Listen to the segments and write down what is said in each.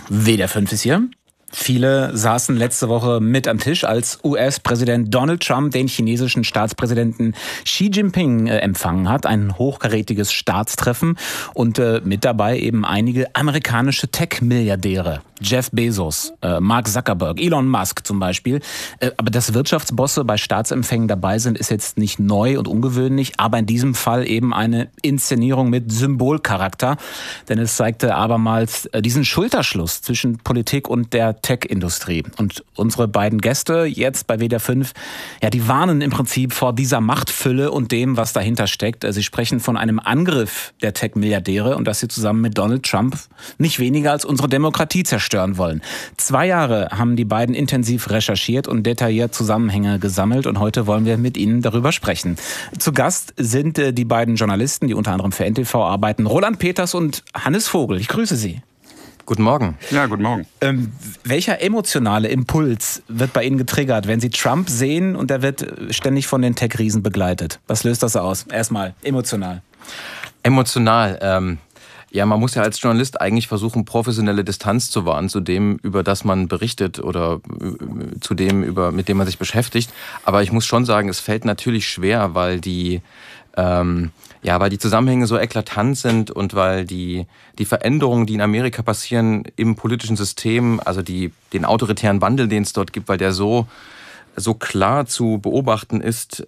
WDR 5 ist hier. Viele saßen letzte Woche mit am Tisch, als US-Präsident Donald Trump den chinesischen Staatspräsidenten Xi Jinping empfangen hat. Ein hochkarätiges Staatstreffen und mit dabei eben einige amerikanische Tech-Milliardäre. Jeff Bezos, Mark Zuckerberg, Elon Musk zum Beispiel. Aber dass Wirtschaftsbosse bei Staatsempfängen dabei sind, ist jetzt nicht neu und ungewöhnlich, aber in diesem Fall eben eine Inszenierung mit Symbolcharakter. Denn es zeigte abermals diesen Schulterschluss zwischen Politik und der Tech-Industrie. Und unsere beiden Gäste jetzt bei WDR 5, ja, die warnen im Prinzip vor dieser Machtfülle und dem, was dahinter steckt. Sie sprechen von einem Angriff der Tech-Milliardäre und dass sie zusammen mit Donald Trump nicht weniger als unsere Demokratie zerstören wollen. 2 Jahre haben die beiden intensiv recherchiert und detailliert Zusammenhänge gesammelt und heute wollen wir mit ihnen darüber sprechen. Zu Gast sind die beiden Journalisten, die unter anderem für NTV arbeiten, Roland Peters und Hannes Vogel. Ich grüße Sie. Guten Morgen. Ja, guten Morgen. Welcher emotionale Impuls wird bei Ihnen getriggert, wenn Sie Trump sehen und er wird ständig von den Tech-Riesen begleitet? Was löst das aus? Erstmal emotional. Emotional. Ja, man muss ja als Journalist eigentlich versuchen, professionelle Distanz zu wahren zu dem, über das man berichtet oder zu dem, mit dem man sich beschäftigt. Aber ich muss schon sagen, es fällt natürlich schwer, weil die Zusammenhänge so eklatant sind und weil die Veränderungen, die in Amerika passieren im politischen System, also den autoritären Wandel, den es dort gibt, weil der so klar zu beobachten ist.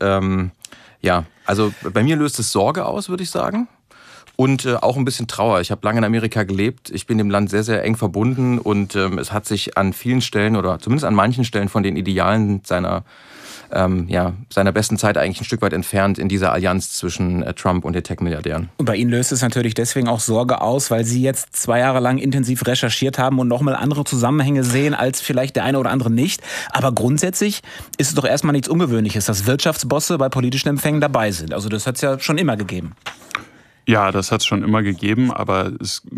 Also bei mir löst es Sorge aus, würde ich sagen. Und auch ein bisschen Trauer. Ich habe lange in Amerika gelebt. Ich bin dem Land sehr, sehr eng verbunden. Und es hat sich an vielen Stellen oder zumindest an manchen Stellen von den Idealen seiner besten Zeit eigentlich ein Stück weit entfernt in dieser Allianz zwischen Trump und den Tech-Milliardären. Und bei Ihnen löst es natürlich deswegen auch Sorge aus, weil Sie jetzt 2 Jahre lang intensiv recherchiert haben und nochmal andere Zusammenhänge sehen, als vielleicht der eine oder andere nicht. Aber grundsätzlich ist es doch erstmal nichts Ungewöhnliches, dass Wirtschaftsbosse bei politischen Empfängen dabei sind. Also das hat es ja schon immer gegeben. Ja, das hat es schon immer gegeben, aber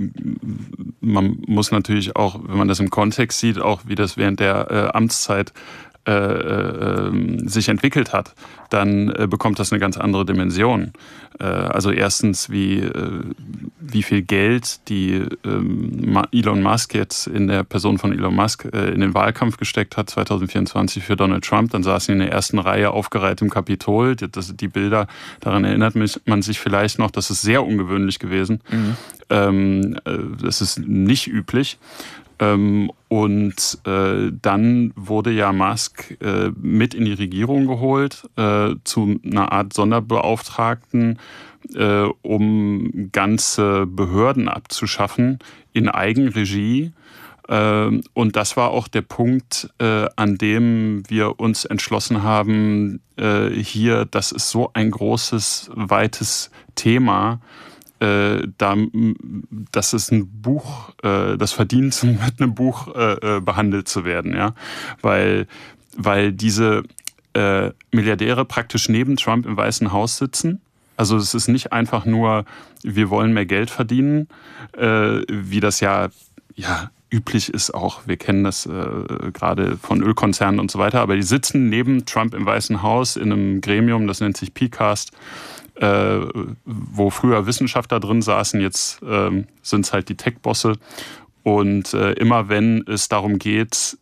man muss natürlich auch, wenn man das im Kontext sieht, auch wie das während der Amtszeit sich entwickelt hat, dann bekommt das eine ganz andere Dimension. Also erstens, wie viel Geld die Elon Musk jetzt in der Person von Elon Musk in den Wahlkampf gesteckt hat, 2024 für Donald Trump. Dann saßen sie in der ersten Reihe aufgereiht im Kapitol. Die Bilder, daran erinnert man sich vielleicht noch, das ist sehr ungewöhnlich gewesen. Mhm. Das ist nicht üblich. Dann wurde ja Musk mit in die Regierung geholt zu einer Art Sonderbeauftragten, um ganze Behörden abzuschaffen in Eigenregie. Und das war auch der Punkt, an dem wir uns entschlossen haben, das ist so ein großes, weites Thema, das ist ein Buch, das verdient, mit einem Buch behandelt zu werden, ja, weil diese Milliardäre praktisch neben Trump im Weißen Haus sitzen. Also es ist nicht einfach nur, wir wollen mehr Geld verdienen, wie das ja üblich ist auch. Wir kennen das gerade von Ölkonzernen und so weiter, aber die sitzen neben Trump im Weißen Haus in einem Gremium, das nennt sich PCAST, wo früher Wissenschaftler drin saßen, jetzt sind es halt die Tech-Bosse. Und immer wenn es darum geht,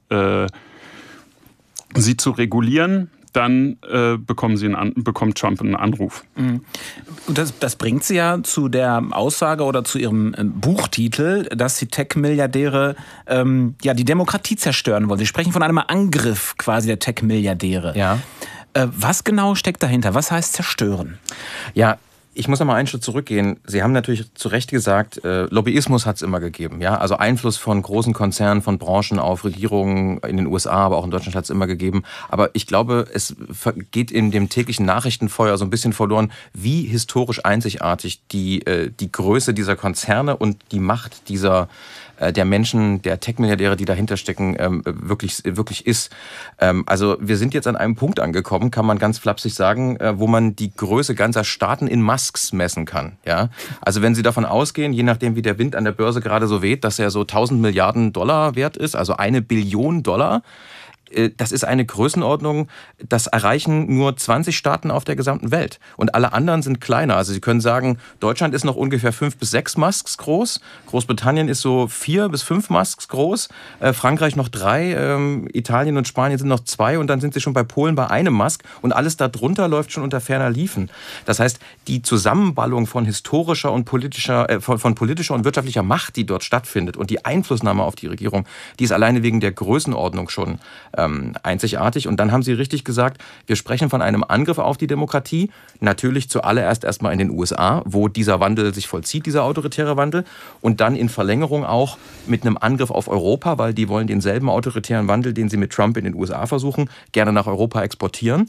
sie zu regulieren, dann bekommt Trump einen Anruf. Und das bringt Sie ja zu der Aussage oder zu Ihrem Buchtitel, dass die Tech-Milliardäre die Demokratie zerstören wollen. Sie sprechen von einem Angriff quasi der Tech-Milliardäre. Ja. Was genau steckt dahinter? Was heißt zerstören? Ja, ich muss noch mal einen Schritt zurückgehen. Sie haben natürlich zu Recht gesagt, Lobbyismus hat es immer gegeben. Ja? Also Einfluss von großen Konzernen, von Branchen auf Regierungen in den USA, aber auch in Deutschland hat es immer gegeben. Aber ich glaube, es geht in dem täglichen Nachrichtenfeuer so ein bisschen verloren, wie historisch einzigartig die Größe dieser Konzerne und die Macht der Menschen, der Tech-Milliardäre, die dahinter stecken, wirklich ist. Also wir sind jetzt an einem Punkt angekommen, kann man ganz flapsig sagen, wo man die Größe ganzer Staaten in Musks messen kann. Ja? Also wenn Sie davon ausgehen, je nachdem wie der Wind an der Börse gerade so weht, dass er so 1000 Milliarden Dollar wert ist, also $1 Billion, das ist eine Größenordnung, das erreichen nur 20 Staaten auf der gesamten Welt. Und alle anderen sind kleiner. Also Sie können sagen, Deutschland ist noch ungefähr 5 bis 6 Musks groß. Großbritannien ist so 4 bis 5 Musks groß. Frankreich noch 3. Italien und Spanien sind noch 2. Und dann sind Sie schon bei Polen bei einem Musk. Und alles darunter läuft schon unter ferner Liefen. Das heißt, die Zusammenballung von historischer und politischer, von politischer und wirtschaftlicher Macht, die dort stattfindet und die Einflussnahme auf die Regierung, die ist alleine wegen der Größenordnung schon einzigartig. Und dann haben Sie richtig gesagt, wir sprechen von einem Angriff auf die Demokratie. Natürlich zuallererst erstmal in den USA, wo dieser Wandel sich vollzieht, dieser autoritäre Wandel. Und dann in Verlängerung auch mit einem Angriff auf Europa, weil die wollen denselben autoritären Wandel, den sie mit Trump in den USA versuchen, gerne nach Europa exportieren.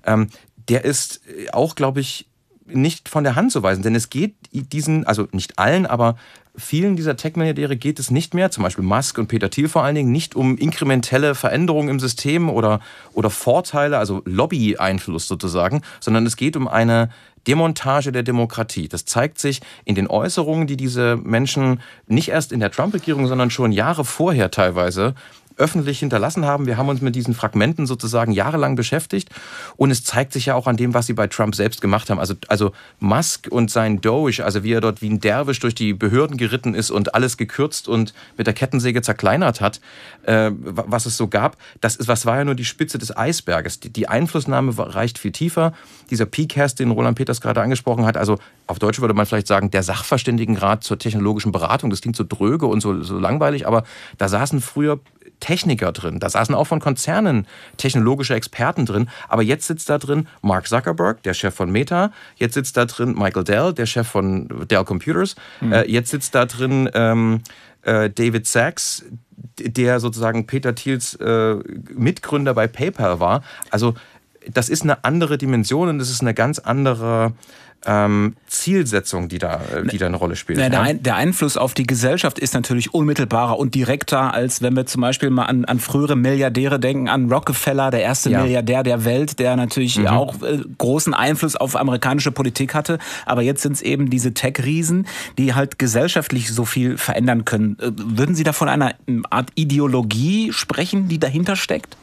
Der ist auch, glaube ich, nicht von der Hand zu weisen, denn es geht diesen, also nicht allen, aber vielen dieser Tech-Milliardäre geht es nicht mehr, zum Beispiel Musk und Peter Thiel vor allen Dingen, nicht um inkrementelle Veränderungen im System oder Vorteile, also Lobby-Einfluss sozusagen, sondern es geht um eine Demontage der Demokratie. Das zeigt sich in den Äußerungen, die diese Menschen nicht erst in der Trump-Regierung, sondern schon Jahre vorher teilweise öffentlich hinterlassen haben. Wir haben uns mit diesen Fragmenten sozusagen jahrelang beschäftigt und es zeigt sich ja auch an dem, was sie bei Trump selbst gemacht haben. Also Musk und sein Doge, also wie er dort wie ein Derwisch durch die Behörden geritten ist und alles gekürzt und mit der Kettensäge zerkleinert hat, was es so gab, was war ja nur die Spitze des Eisberges. Die Einflussnahme reicht viel tiefer. Dieser PCAST, den Roland Peters gerade angesprochen hat, also auf Deutsch würde man vielleicht sagen, der Sachverständigenrat zur technologischen Beratung, das klingt so dröge und so langweilig, aber da saßen früher Techniker drin, da saßen auch von Konzernen technologische Experten drin, aber jetzt sitzt da drin Mark Zuckerberg, der Chef von Meta, jetzt sitzt da drin Michael Dell, der Chef von Dell Computers, jetzt sitzt da drin David Sachs, der sozusagen Peter Thiels Mitgründer bei PayPal war. Also das ist eine andere Dimension und das ist eine ganz andere Zielsetzung, die da eine Rolle spielt. Der Einfluss auf die Gesellschaft ist natürlich unmittelbarer und direkter, als wenn wir zum Beispiel mal an frühere Milliardäre denken, an Rockefeller, der erste Milliardär der Welt, der natürlich auch großen Einfluss auf amerikanische Politik hatte. Aber jetzt sind es eben diese Tech-Riesen, die halt gesellschaftlich so viel verändern können. Würden Sie da von einer Art Ideologie sprechen, die dahinter steckt?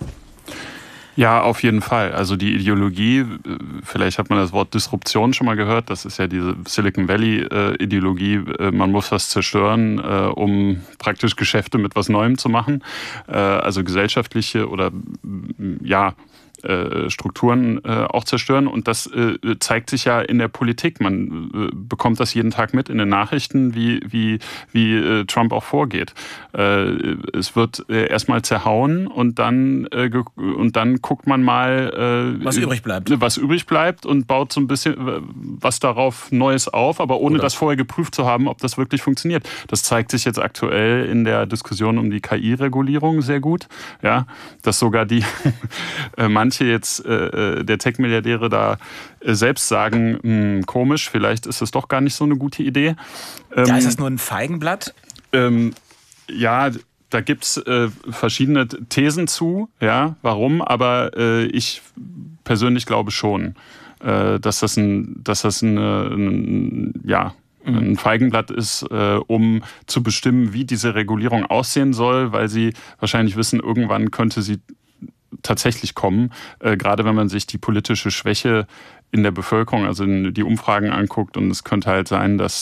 Ja, auf jeden Fall. Also die Ideologie, vielleicht hat man das Wort Disruption schon mal gehört, das ist ja diese Silicon Valley-Ideologie, man muss was zerstören, um praktisch Geschäfte mit was Neuem zu machen. Also gesellschaftliche oder Strukturen auch zerstören. Und das zeigt sich ja in der Politik. Man bekommt das jeden Tag mit in den Nachrichten, wie Trump auch vorgeht. Es wird erstmal zerhauen und dann guckt man mal, was übrig bleibt und baut so ein bisschen was darauf Neues auf, aber ohne das vorher geprüft zu haben, ob das wirklich funktioniert. Das zeigt sich jetzt aktuell in der Diskussion um die KI-Regulierung sehr gut. Ja, dass sogar die manche jetzt der Tech-Milliardäre da selbst sagen, komisch, vielleicht ist es doch gar nicht so eine gute Idee. Ist das nur ein Feigenblatt? Da gibt's verschiedene Thesen zu, ja, warum, aber ich persönlich glaube schon, dass das ein Feigenblatt ist, um zu bestimmen, wie diese Regulierung aussehen soll, weil sie wahrscheinlich wissen, irgendwann könnte sie tatsächlich kommen, gerade wenn man sich die politische Schwäche in der Bevölkerung, also die Umfragen anguckt, und es könnte halt sein, dass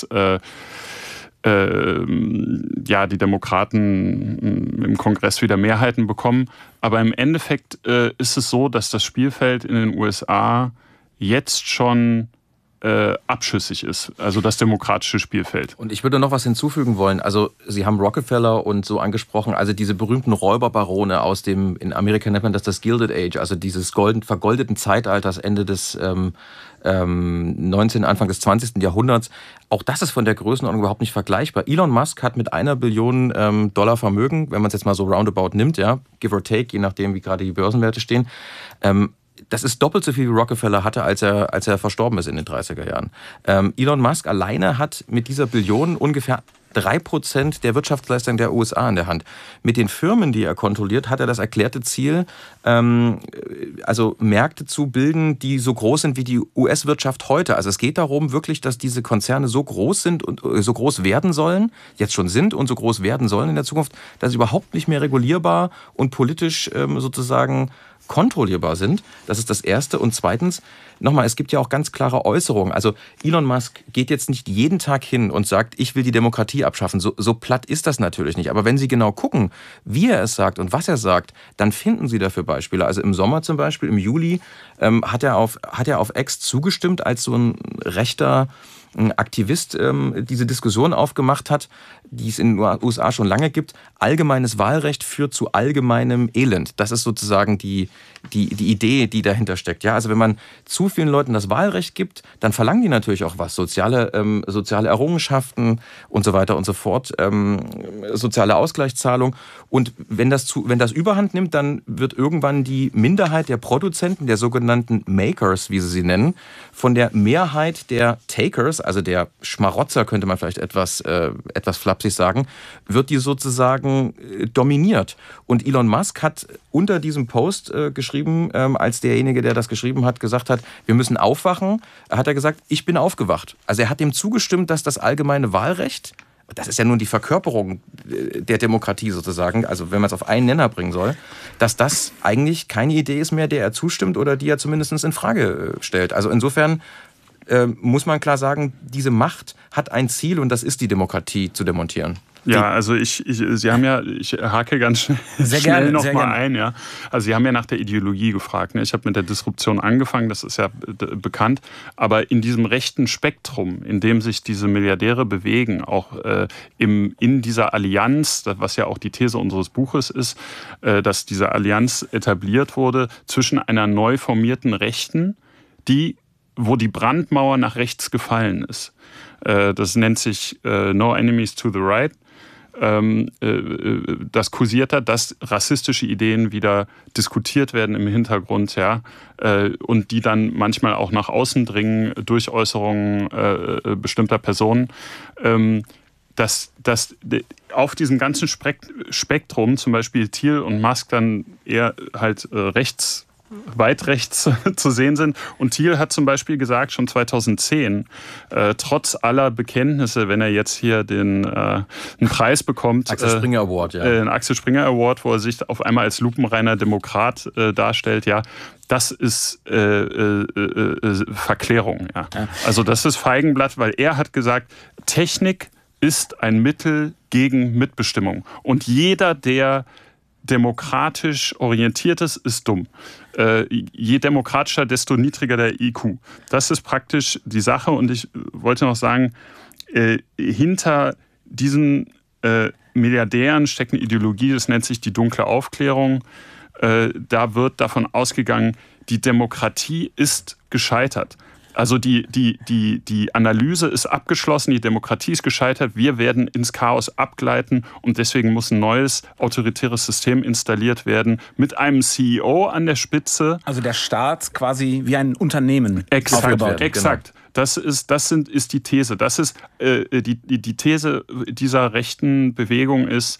die Demokraten im Kongress wieder Mehrheiten bekommen. Aber im Endeffekt ist es so, dass das Spielfeld in den USA jetzt schon abschüssig ist, also das demokratische Spielfeld. Und ich würde noch was hinzufügen wollen. Also Sie haben Rockefeller und so angesprochen, also diese berühmten Räuberbarone aus dem, in Amerika nennt man das Gilded Age, also dieses vergoldeten Zeitalters Ende des 19., Anfang des 20. Jahrhunderts. Auch das ist von der Größenordnung überhaupt nicht vergleichbar. Elon Musk hat mit $1 Billion Dollar Vermögen, wenn man es jetzt mal so roundabout nimmt, ja, give or take, je nachdem, wie gerade die Börsenwerte stehen, das ist doppelt so viel, wie Rockefeller hatte, als er verstorben ist in den 30er Jahren. Elon Musk alleine hat mit dieser Billion ungefähr 3% der Wirtschaftsleistung der USA in der Hand. Mit den Firmen, die er kontrolliert, hat er das erklärte Ziel, also Märkte zu bilden, die so groß sind wie die US-Wirtschaft heute. Also es geht darum wirklich, dass diese Konzerne so groß sind und so groß werden sollen, jetzt schon sind und so groß werden sollen in der Zukunft, dass sie überhaupt nicht mehr regulierbar und politisch sozusagen kontrollierbar sind. Das ist das Erste. Und zweitens, nochmal, es gibt ja auch ganz klare Äußerungen. Also Elon Musk geht jetzt nicht jeden Tag hin und sagt, ich will die Demokratie abschaffen. So platt ist das natürlich nicht. Aber wenn Sie genau gucken, wie er es sagt und was er sagt, dann finden Sie dafür Beispiele. Also im Sommer zum Beispiel, im Juli, hat er auf X zugestimmt, als so ein rechter Aktivist diese Diskussion aufgemacht hat, die es in den USA schon lange gibt. Allgemeines Wahlrecht führt zu allgemeinem Elend. Das ist sozusagen die Idee, die dahinter steckt. Ja, also wenn man zu vielen Leuten das Wahlrecht gibt, dann verlangen die natürlich auch was. Soziale Errungenschaften und so weiter und so fort. Soziale Ausgleichszahlung. Und wenn das Überhand nimmt, dann wird irgendwann die Minderheit der Produzenten, der sogenannten Makers, wie sie nennen, von der Mehrheit der Takers, also der Schmarotzer, könnte man vielleicht etwas flapsig sagen, wird die sozusagen dominiert. Und Elon Musk hat unter diesem Post geschrieben, als derjenige, der das geschrieben hat, gesagt hat, wir müssen aufwachen, hat er gesagt, ich bin aufgewacht. Also er hat dem zugestimmt, dass das allgemeine Wahlrecht, das ist ja nun die Verkörperung der Demokratie sozusagen, also wenn man es auf einen Nenner bringen soll, dass das eigentlich keine Idee ist mehr, der er zustimmt oder die er zumindest in Frage stellt. Also insofern muss man klar sagen, diese Macht hat ein Ziel und das ist die Demokratie zu demontieren. Ja, also ich hake ganz schnell noch mal ein. Ja. Also Sie haben ja nach der Ideologie gefragt. Ne? Ich habe mit der Disruption angefangen, das ist ja bekannt. Aber in diesem rechten Spektrum, in dem sich diese Milliardäre bewegen, auch in dieser Allianz, was ja auch die These unseres Buches ist, dass diese Allianz etabliert wurde zwischen einer neu formierten Rechten, wo die Brandmauer nach rechts gefallen ist. Das nennt sich No Enemies to the Right. Das kursiert da, dass rassistische Ideen wieder diskutiert werden im Hintergrund, ja, und die dann manchmal auch nach außen dringen durch Äußerungen bestimmter Personen. Dass auf diesem ganzen Spektrum zum Beispiel Thiel und Musk dann eher halt weit rechts zu sehen sind. Und Thiel hat zum Beispiel gesagt, schon 2010, trotz aller Bekenntnisse, wenn er jetzt hier einen Preis bekommt. Axel Springer Award, ja. Einen Axel Springer Award, wo er sich auf einmal als lupenreiner Demokrat darstellt, ja. Das ist Verklärung, ja. Also das ist Feigenblatt, weil er hat gesagt, Technik ist ein Mittel gegen Mitbestimmung. Und jeder, der demokratisch orientiert ist dumm. Je demokratischer, desto niedriger der IQ. Das ist praktisch die Sache. Und ich wollte noch sagen, hinter diesen Milliardären steckt eine Ideologie, das nennt sich die dunkle Aufklärung. Da wird davon ausgegangen, die Demokratie ist gescheitert. Also die Analyse ist abgeschlossen, die Demokratie ist gescheitert, wir werden ins Chaos abgleiten und deswegen muss ein neues autoritäres System installiert werden mit einem CEO an der Spitze. Also der Staat quasi wie ein Unternehmen aufgebaut. Exakt. Genau. Das ist die These. Das ist die These dieser rechten Bewegung ist,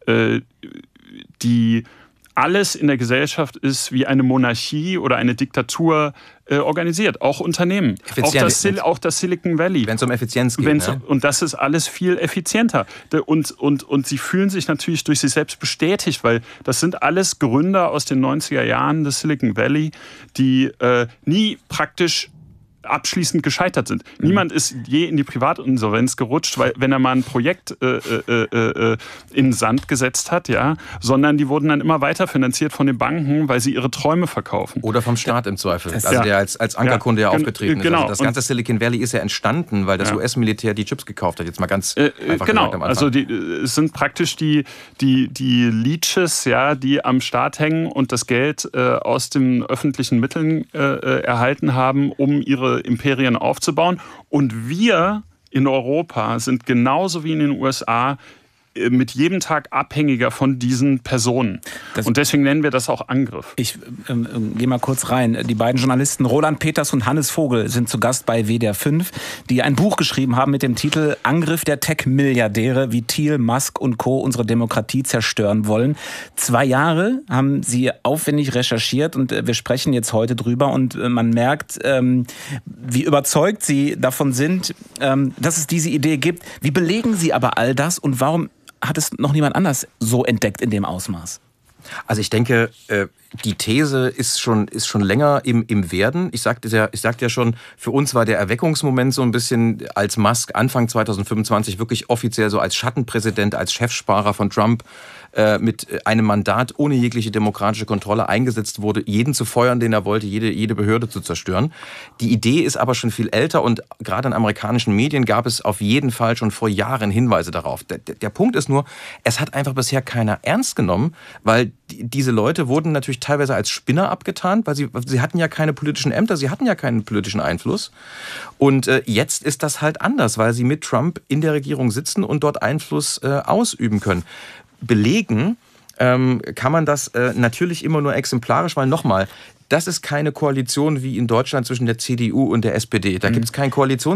die alles in der Gesellschaft ist wie eine Monarchie oder eine Diktatur organisiert, auch Unternehmen, auch das Silicon Valley. Wenn es um Effizienz geht. Ne? Und das ist alles viel effizienter. Und sie fühlen sich natürlich durch sich selbst bestätigt, weil das sind alles Gründer aus den 90er Jahren des Silicon Valley, die nie praktisch abschließend gescheitert sind. Niemand ist je in die Privatinsolvenz gerutscht, weil wenn er mal ein Projekt in den Sand gesetzt hat, ja, sondern die wurden dann immer weiter finanziert von den Banken, weil sie ihre Träume verkaufen. Oder vom Staat im Zweifel, der als Ankerkunde aufgetreten ist. Genau. Also das ganze Silicon Valley ist ja entstanden, weil das US-Militär die Chips gekauft hat. Jetzt mal ganz einfach gesagt am Anfang. Also es sind praktisch die Leeches, ja, die am Staat hängen und das Geld aus den öffentlichen Mitteln erhalten haben, um ihre Imperien aufzubauen. Und wir in Europa sind genauso wie in den USA mit jedem Tag abhängiger von diesen Personen. Und deswegen nennen wir das auch Angriff. Ich gehe mal kurz rein. Die beiden Journalisten Roland Peters und Hannes Vogel sind zu Gast bei WDR 5, die ein Buch geschrieben haben mit dem Titel Angriff der Tech-Milliardäre, wie Thiel, Musk und Co. unsere Demokratie zerstören wollen. 2 Jahre haben sie aufwendig recherchiert und wir sprechen jetzt heute drüber und man merkt, wie überzeugt sie davon sind, dass es diese Idee gibt. Wie belegen sie aber all das und warum hat es noch niemand anders so entdeckt in dem Ausmaß? Also ich denke, die These ist schon länger im Werden. Ich sagte ja schon, für uns war der Erweckungsmoment so ein bisschen, als Musk Anfang 2025 wirklich offiziell so als Schattenpräsident, als Chefsparer von Trump mit einem Mandat ohne jegliche demokratische Kontrolle eingesetzt wurde, jeden zu feuern, den er wollte, jede Behörde zu zerstören. Die Idee ist aber schon viel älter und gerade in amerikanischen Medien gab es auf jeden Fall schon vor Jahren Hinweise darauf. Der Punkt ist nur, es hat einfach bisher keiner ernst genommen, weil diese Leute wurden natürlich teilweise als Spinner abgetan, weil sie hatten ja keine politischen Ämter, sie hatten ja keinen politischen Einfluss. Und jetzt ist das halt anders, weil sie mit Trump in der Regierung sitzen und dort Einfluss ausüben können. Belegen kann man das natürlich immer nur exemplarisch, weil nochmal, das ist keine Koalition wie in Deutschland zwischen der CDU und der SPD. Da gibt es keinen